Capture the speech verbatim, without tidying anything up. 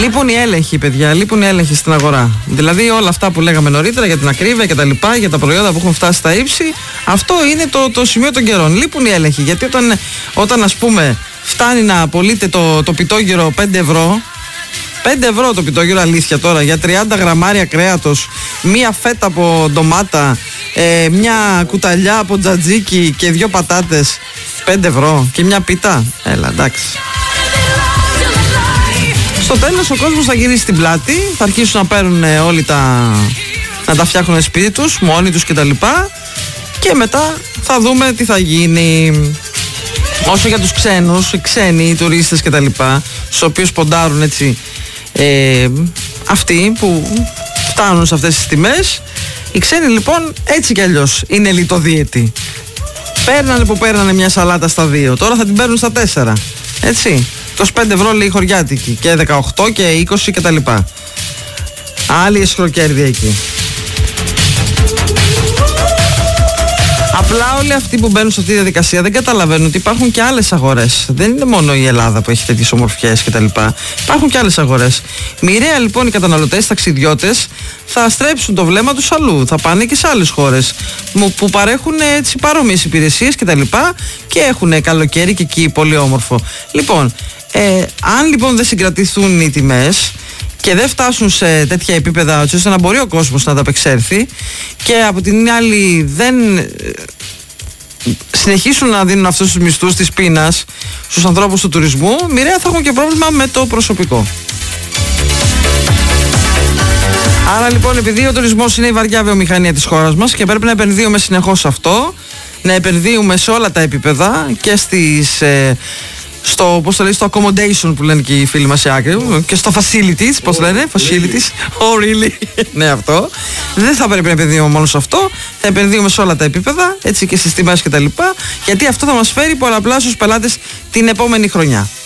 Λείπουν οι έλεγχοι, παιδιά, λείπουν οι έλεγχοι στην αγορά. Δηλαδή όλα αυτά που λέγαμε νωρίτερα για την ακρίβεια και τα λοιπά, για τα προϊόντα που έχουν φτάσει στα ύψη, αυτό είναι το, το σημείο των καιρών. Λείπουν οι έλεγχοι, γιατί όταν, όταν ας πούμε φτάνει να πωλείται το, το πιτόγυρο πέντε ευρώ, πέντε ευρώ το πιτόγυρο, αλήθεια τώρα, για τριάντα γραμμάρια κρέατος, μία φέτα από ντομάτα, ε, μια κουταλιά από τζατζίκι και δύο πατάτες, πέντε ευρώ και μια πίτα. Έλα, εντάξει. Στο τέλος ο κόσμος θα γυρίσει την πλάτη, θα αρχίσουν να παίρνουν όλοι τα... να τα φτιάχνουν σπίτι τους, μόνοι τους κτλ. Και μετά θα δούμε τι θα γίνει. Όσο για τους ξένους, οι ξένοι, οι τουρίστες κτλ, στους οποίους ποντάρουν έτσι ε, αυτοί που φτάνουν σε αυτές τις τιμές, οι ξένοι λοιπόν έτσι κι αλλιώς είναι λιτοδίαιτοι. Παίρνανε που παίρνανε μια σαλάτα στα δύο, τώρα θα την παίρνουν στα τέσσερα. Έτσι. είκοσι πέντε ευρώ λέει χωριάτικη και δεκαοκτώ και είκοσι κτλ. Άλλη εσχροκέρδια εκεί. Απλά όλοι αυτοί που μπαίνουν σε αυτή τη διαδικασία δεν καταλαβαίνουν ότι υπάρχουν και άλλες αγορές. Δεν είναι μόνο η Ελλάδα που έχει τέτοιες ομορφιές κτλ. Υπάρχουν και άλλες αγορές. Μοιραία λοιπόν οι καταναλωτές, οι ταξιδιώτες θα στρέψουν το βλέμμα τους αλλού. Θα πάνε και σε άλλες χώρες που παρέχουν έτσι παρόμοιες υπηρεσίες κτλ. Και έχουν καλοκαίρι και εκεί πολύ όμορφο. Λοιπόν, ε, αν λοιπόν δεν συγκρατηθούν οι τιμές και δεν φτάσουν σε τέτοια επίπεδα ώστε να μπορεί ο κόσμος να ανταπεξέλθει, και από την άλλη δεν συνεχίσουν να δίνουν αυτούς τους μισθούς της πείνας στους ανθρώπους του τουρισμού, μοιραία θα έχουν και πρόβλημα με το προσωπικό. Άρα λοιπόν, επειδή ο τουρισμός είναι η βαριά βιομηχανία της χώρας μας και πρέπει να επενδύουμε συνεχώς σε αυτό, να επενδύουμε σε όλα τα επίπεδα και στις... Ε, στο, πώς το λέει, στο accommodation που λένε και οι φίλοι μας σε άκρη, και στο facilities, πώς λένε, facilities, oh really, ναι αυτό. Δεν θα πρέπει να επενδύουμε μόνο σε αυτό, θα επενδύουμε σε όλα τα επίπεδα, έτσι και στις τιμές και τα λοιπά, γιατί αυτό θα μας φέρει πολλαπλάσιους πελάτες την επόμενη χρονιά.